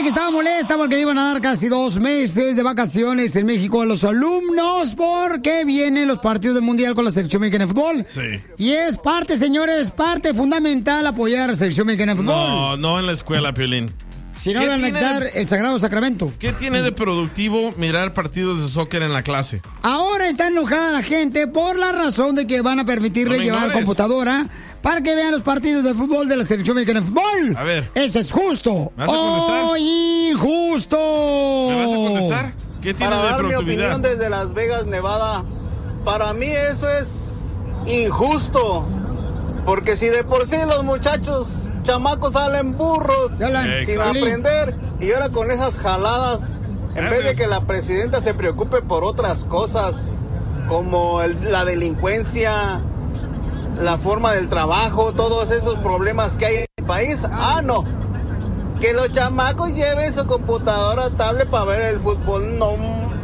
que estaba molesta porque le iban a dar casi 2 meses de vacaciones en México a los alumnos porque vienen los partidos del Mundial con la selección mexicana de fútbol. Sí. Y es parte, señores, parte fundamental apoyar a la selección mexicana de fútbol. No, no en la escuela, Piolín. Si no, van a quitar el Sagrado Sacramento. ¿Qué tiene de productivo mirar partidos de soccer en la clase? Ahora está enojada la gente por la razón de que van a permitirle llevar computadora para que vean los partidos de fútbol de la selección mexicana de fútbol. A ver. ¿Eso es justo ¿Me vas a contestar? o injusto? ¿Me vas a contestar? ¿Qué tiene Para de dar mi productividad? opinión desde Las Vegas, Nevada, para mí eso es injusto. Porque si de por sí los muchachos chamacos salen burros sin aprender, y ahora con esas jaladas, en vez de que la presidenta se preocupe por otras cosas como la delincuencia, la forma del trabajo, todos esos problemas que hay en el país, no, que los chamacos lleven su computadora, tablet para ver el fútbol. No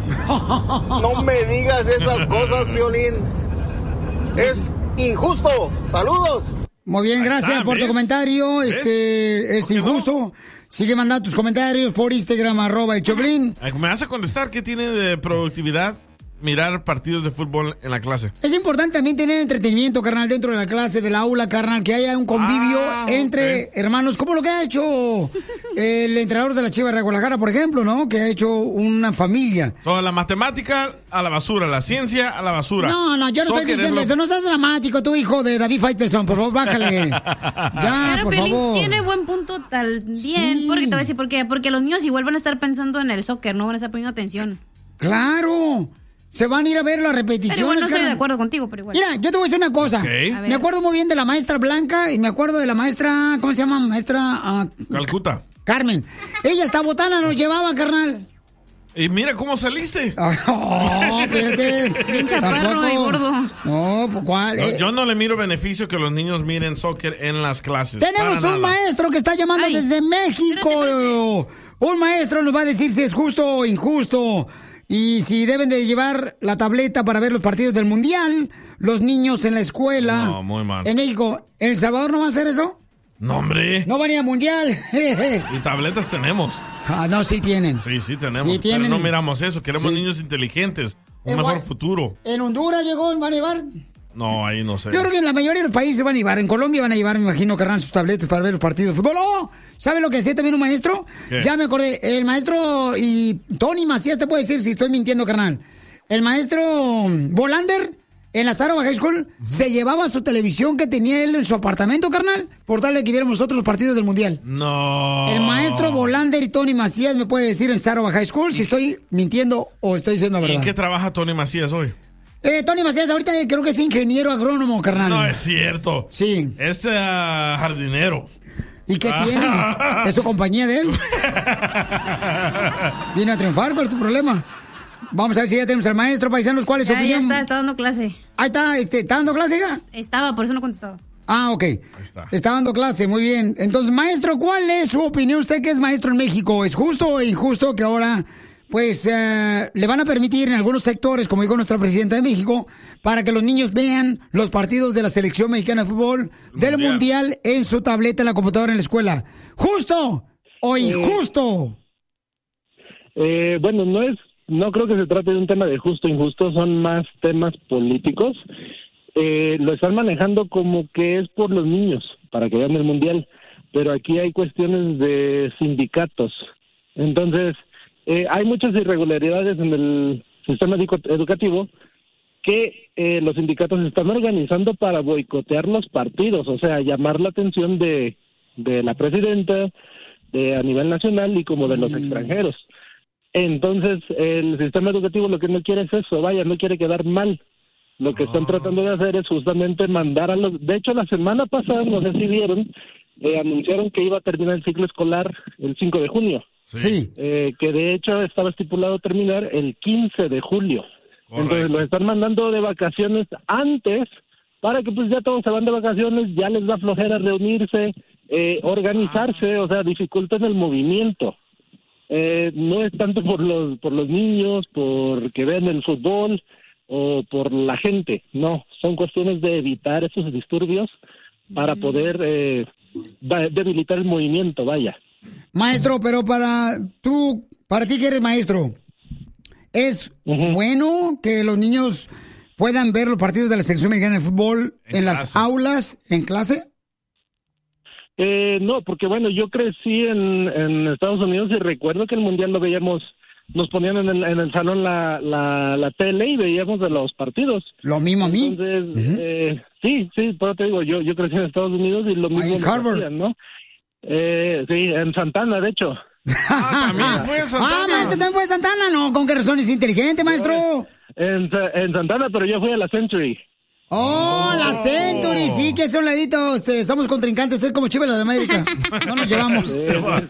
me digas esas cosas, Piolín, es injusto. Saludos. Muy bien, gracias por tu comentario. Es injusto. No? Sigue mandando tus comentarios por Instagram, @el Choplin. ¿Me vas a contestar qué tiene de productividad mirar partidos de fútbol en la clase? Es importante también tener entretenimiento, carnal, dentro de la clase, del aula, carnal, que haya un convivio entre hermanos, como lo que ha hecho el entrenador de la Chivas de Guadalajara, por ejemplo, ¿no? Que ha hecho una familia. Toda la matemática a la basura, la ciencia a la basura. No, yo no estoy diciendo eso. No seas dramático, tu hijo de David Faitelson, por favor, bájale. Ya, pero por Piolín favor. tiene buen punto también. Sí. Porque te voy a decir por qué. Porque los niños igual van a estar pensando en el soccer, no van a estar poniendo atención. ¡Claro! Se van a ir a ver las repeticiones. Pero igual no estoy de acuerdo contigo, pero igual. Mira, yo te voy a decir una cosa. Okay. Me acuerdo muy bien de la maestra Blanca y me acuerdo de la maestra, ¿cómo se llama? Maestra... Calcuta. Carmen. Ella hasta botana nos llevaba, carnal. Y mira cómo saliste. Oh, espérate. Bien chaparro y gordo. No, ¿cuál? No, yo no le miro beneficio que los niños miren soccer en las clases. Tenemos un maestro que está llamando desde México. Espérate. Un maestro nos va a decir si es justo o injusto. Y si deben de llevar la tableta para ver los partidos del Mundial, los niños en la escuela. No, muy mal. En México, ¿en El Salvador no va a hacer eso? No, hombre. No van a ir al Mundial. Y tabletas tenemos. No, sí tienen. Sí, tenemos. Sí tienen. Pero no miramos eso. Queremos niños inteligentes. Un mejor futuro. ¿En Honduras llegó, van a llevar? No, ahí no sé. Yo creo que en la mayoría de los países van a llevar. En Colombia van a llevar, me imagino, carnal, sus tabletas para ver los partidos de fútbol. ¡Oh! ¿Sabe lo que hacía también un maestro? ¿Qué? Ya me acordé. El maestro y Tony Macías te puede decir si estoy mintiendo, carnal. El maestro Volander en la Sarova High School se llevaba su televisión que tenía él en su apartamento, carnal, por tal de que viéramos nosotros los partidos del Mundial. No. El maestro Volander y Tony Macías me puede decir en Sarova High School si estoy mintiendo o estoy diciendo la verdad. ¿Y en qué trabaja Tony Macías hoy? Tony Macías ahorita creo que es ingeniero agrónomo, carnal. No es cierto. Sí. Es jardinero. ¿Y qué tiene? ¿Es su compañía de él? Viene a triunfar, ¿cuál es tu problema? Vamos a ver si ya tenemos al maestro, paisanos, ¿cuál es su opinión? Ya está dando clase. Ahí está, ¿está dando clase ya? Estaba, por eso no contestaba. Ok. Está dando clase, muy bien. Entonces, maestro, ¿cuál es su opinión? Usted que es maestro en México, ¿es justo o injusto que ahora, pues, le van a permitir en algunos sectores, como dijo nuestra presidenta de México, para que los niños vean los partidos de la selección mexicana de fútbol del Mundial en su tableta, en la computadora, en la escuela? ¿Justo o injusto? Bueno, no creo que se trate de un tema de justo o injusto, son más temas políticos. Lo están manejando como que es por los niños, para que vean el Mundial, pero aquí hay cuestiones de sindicatos. Entonces, hay muchas irregularidades en el sistema educativo que los sindicatos están organizando para boicotear los partidos, o sea, llamar la atención de la presidenta a nivel nacional y como de los extranjeros. Entonces, el sistema educativo lo que no quiere es eso, no quiere quedar mal. Lo que están tratando de hacer es justamente mandar a los... De hecho, la semana pasada, no sé si vieron, anunciaron que iba a terminar el ciclo escolar el 5 de junio. Sí. Que de hecho estaba estipulado terminar el 15 de julio. Correcto. Entonces, los están mandando de vacaciones antes para que pues ya todos se van de vacaciones, ya les da flojera reunirse, organizarse, o sea, dificultan el movimiento. No es tanto por los niños, porque ven el fútbol o por la gente, no, son cuestiones de evitar esos disturbios para poder debilitar el movimiento, vaya. Maestro, pero para ti que eres maestro, ¿es bueno que los niños puedan ver los partidos de la selección mexicana de fútbol en las aulas, en clase? No, porque bueno, yo crecí en Estados Unidos y recuerdo que el Mundial lo veíamos, nos ponían en el salón la tele y veíamos de los partidos. Lo mismo a mí. Entonces, sí, pero te digo, yo crecí en Estados Unidos y lo mismo en Harvard, hacían, ¿no? Sí, en Santana, de hecho. ¿También fue en Santana? Maestro, ¿también fue en Santana? No, ¿con qué razón es inteligente, maestro? En Santana, pero yo fui a la Century. Oh, la Century, sí, que son laditos, somos contrincantes, es como Chivas de América, no nos llevamos. Sí.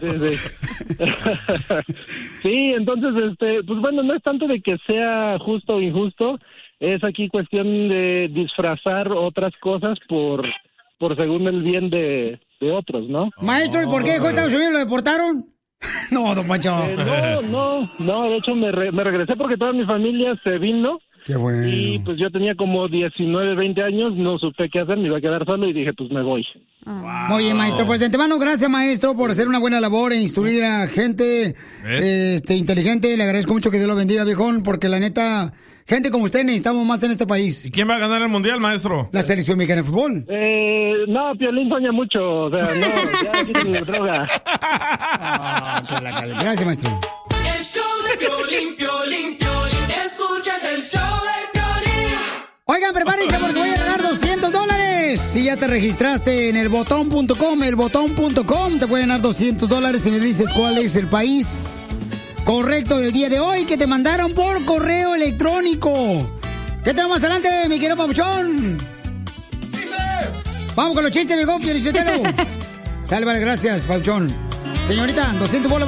Sí, entonces, pues bueno, no es tanto de que sea justo o injusto, es aquí cuestión de disfrazar otras cosas por según el bien de otros, ¿no? Maestro, ¿y por qué dejó Estados Unidos? ¿Lo deportaron? No, don Pancho. No, de hecho me regresé porque toda mi familia se vino. Qué bueno. Y pues yo tenía como 19, 20 años, no supe qué hacer, me iba a quedar solo y dije, pues me voy. Wow. Oye, maestro, pues de antemano, gracias, maestro, por hacer una buena labor e instruir a gente inteligente. Le agradezco mucho, que Dios lo bendiga, viejón, porque la neta, gente como usted necesitamos más en este país. ¿Y quién va a ganar el Mundial, maestro? La selección mexicana de fútbol. No, Piolín sueña mucho, o sea, no, ya quiten la droga. Gracias, maestro. El show de Piolín, escuchas el show de Piolín. Oigan, prepárense porque voy a ganar $200. Si ya te registraste en elbotón.com, te pueden ganar $200 si me dices cuál es el país correcto del día de hoy que te mandaron por correo electrónico. ¿Qué tenemos más adelante, mi querido papuchón? Vamos con los chistes, viejo, Piolichotelo. Sale, vale, gracias, papuchón. Señorita, 200 bolas.